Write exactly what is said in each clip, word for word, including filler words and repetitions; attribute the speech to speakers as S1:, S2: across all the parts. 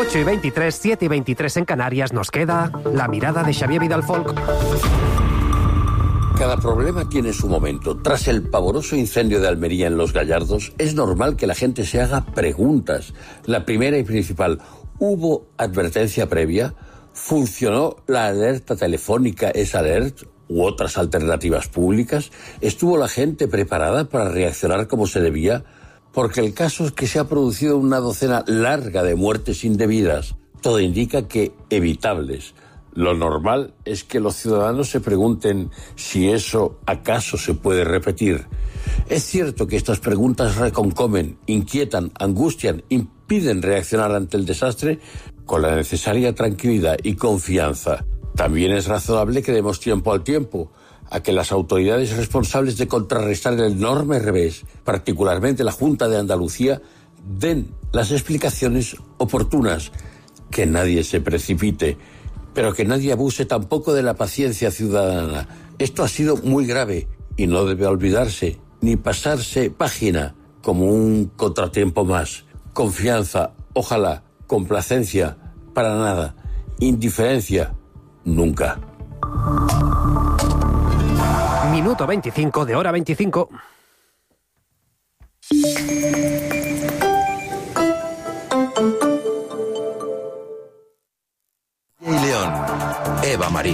S1: ocho y veintitrés, siete y veintitrés en Canarias, nos queda la mirada de Xavier Vidal-Folk.
S2: Cada problema tiene su momento. Tras el pavoroso incendio de Almería en Los Gallardos, es normal que la gente se haga preguntas. La primera y principal, ¿hubo advertencia previa? ¿Funcionó la alerta telefónica S-Alert u otras alternativas públicas? ¿Estuvo la gente preparada para reaccionar como se debía? Porque el caso es que se ha producido una docena larga de muertes indebidas. Todo indica que evitables. Lo normal es que los ciudadanos se pregunten si eso acaso se puede repetir. Es cierto que estas preguntas reconcomen, inquietan, angustian, impiden reaccionar ante el desastre con la necesaria tranquilidad y confianza. También es razonable que demos tiempo al tiempo a que las autoridades responsables de contrarrestar el enorme revés, particularmente la Junta de Andalucía, den las explicaciones oportunas. Que nadie se precipite, pero que nadie abuse tampoco de la paciencia ciudadana. Esto ha sido muy grave y no debe olvidarse ni pasarse página como un contratiempo más. Confianza, ojalá, complacencia, para nada. Indiferencia, nunca.
S1: Minuto veinticinco de hora veinticinco.
S3: Y León, Eva Marín.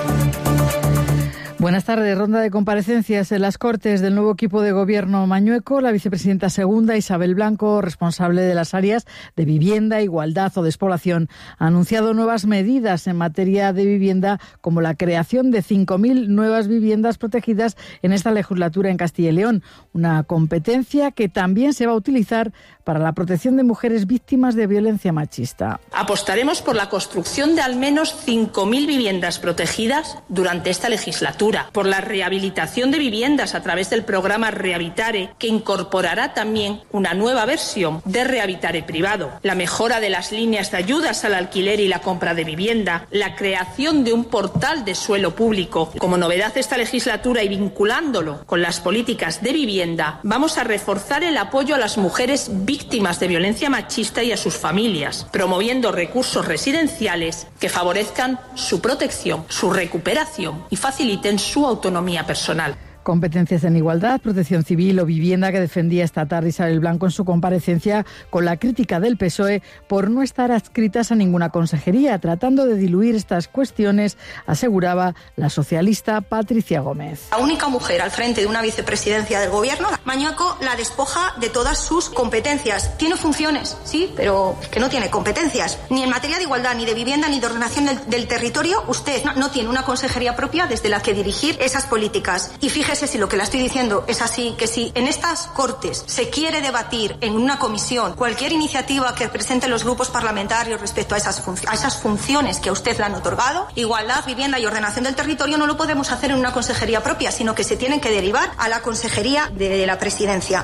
S4: Buenas tardes. Ronda de comparecencias en las Cortes del nuevo equipo de gobierno mañueco. La vicepresidenta segunda, Isabel Blanco, responsable de las áreas de vivienda, igualdad o despoblación, ha anunciado nuevas medidas en materia de vivienda, como la creación de cinco mil nuevas viviendas protegidas en esta legislatura en Castilla y León. Una competencia que también se va a utilizar para la protección de mujeres víctimas de violencia machista.
S5: Apostaremos por la construcción de al menos cinco mil viviendas protegidas durante esta legislatura, por la rehabilitación de viviendas a través del programa Rehabilitare, que incorporará también una nueva versión de Rehabilitare privado, la mejora de las líneas de ayudas al alquiler y la compra de vivienda, la creación de un portal de suelo público. Como novedad esta legislatura y vinculándolo con las políticas de vivienda, vamos a reforzar el apoyo a las mujeres víctimas de violencia machista y a sus familias, promoviendo recursos residenciales que favorezcan su protección, su recuperación y faciliten su autonomía personal.
S4: Competencias en igualdad, protección civil o vivienda que defendía esta tarde Isabel Blanco en su comparecencia, con la crítica del P S O E por no estar adscritas a ninguna consejería. Tratando de diluir estas cuestiones, aseguraba la socialista Patricia Gómez.
S6: La única mujer al frente de una vicepresidencia del gobierno, Mañueco la despoja de todas sus competencias. Tiene funciones, sí, pero es que no tiene competencias. Ni en materia de igualdad, ni de vivienda, ni de ordenación del, del territorio. Usted no, no tiene una consejería propia desde la que dirigir esas políticas. Y fíjese si lo que le estoy diciendo es así, que si en estas Cortes se quiere debatir en una comisión cualquier iniciativa que presenten los grupos parlamentarios respecto a esas, func- a esas funciones que a usted le han otorgado, igualdad, vivienda y ordenación del territorio, no lo podemos hacer en una consejería propia, sino que se tienen que derivar a la consejería de la presidencia.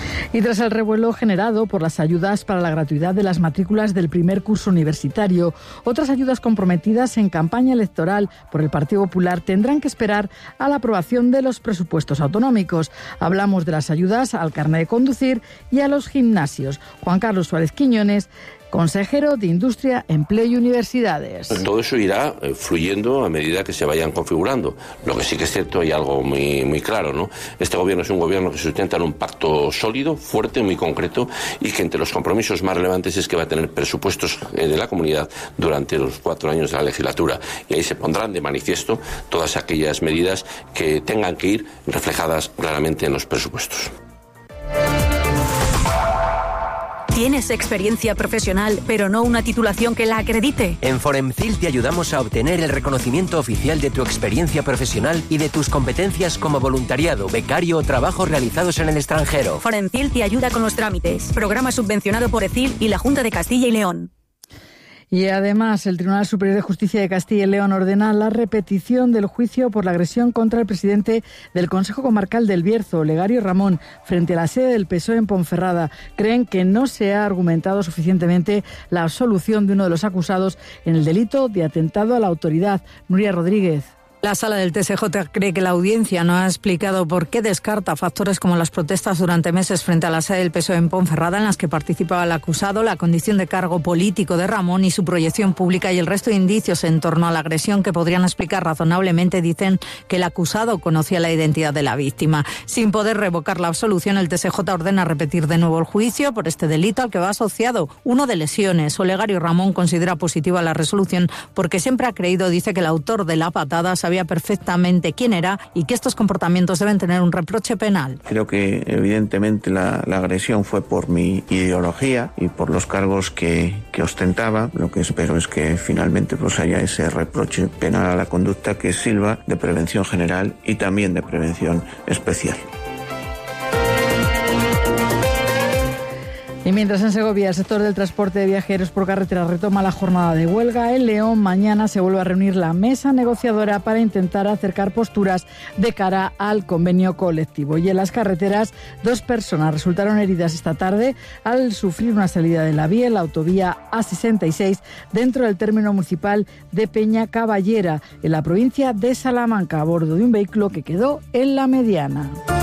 S4: Y tras el revuelo generado por las ayudas para la gratuidad de las matrículas del primer curso universitario, otras ayudas comprometidas en campaña electoral por el Partido Popular tendrán que esperar a la aprobación de los presupuestos autonómicos. Hablamos de las ayudas al carnet de conducir y a los gimnasios. Juan Carlos Suárez Quiñones, consejero de Industria, Empleo y Universidades.
S7: Todo eso irá eh, fluyendo a medida que se vayan configurando. Lo que sí que es cierto, hay algo muy, muy claro, ¿no? Este gobierno es un gobierno que se sustenta en un pacto sólido, fuerte, muy concreto, y que entre los compromisos más relevantes es que va a tener presupuestos eh, de la comunidad durante los cuatro años de la legislatura. Y ahí se pondrán de manifiesto todas aquellas medidas que tengan que ir reflejadas claramente en los presupuestos.
S8: ¿Tienes experiencia profesional, pero no una titulación que la acredite?
S9: En Foremcil te ayudamos a obtener el reconocimiento oficial de tu experiencia profesional y de tus competencias como voluntariado, becario o trabajos realizados en el extranjero.
S8: Foremcil te ayuda con los trámites. Programa subvencionado por E C I L y la Junta de Castilla y León.
S4: Y además, el Tribunal Superior de Justicia de Castilla y León ordena la repetición del juicio por la agresión contra el presidente del Consejo Comarcal del Bierzo, Olegario Ramón, frente a la sede del P S O E en Ponferrada. Creen que no se ha argumentado suficientemente la absolución de uno de los acusados en el delito de atentado a la autoridad. Nuria Rodríguez.
S8: La sala del T S J cree que la audiencia no ha explicado por qué descarta factores como las protestas durante meses frente a la sede del P S O E en Ponferrada, en las que participaba el acusado, la condición de cargo político de Ramón y su proyección pública, y el resto de indicios en torno a la agresión que podrían explicar razonablemente, dicen, que el acusado conocía la identidad de la víctima. Sin poder revocar la absolución, el T S J ordena repetir de nuevo el juicio por este delito al que va asociado uno de lesiones. Olegario Ramón considera positiva la resolución porque siempre ha creído, dice, que el autor de la patada sabía perfectamente quién era y que estos comportamientos deben tener un reproche penal.
S10: Creo que evidentemente la, la agresión fue por mi ideología y por los cargos que, que ostentaba. Lo que espero es que finalmente pues haya ese reproche penal a la conducta que sirva de prevención general y también de prevención especial.
S4: Y mientras en Segovia el sector del transporte de viajeros por carretera retoma la jornada de huelga, en León mañana se vuelve a reunir la mesa negociadora para intentar acercar posturas de cara al convenio colectivo. Y en las carreteras, dos personas resultaron heridas esta tarde al sufrir una salida de la vía en la autovía A sesenta y seis dentro del término municipal de Peña Caballera, en la provincia de Salamanca, a bordo de un vehículo que quedó en la mediana.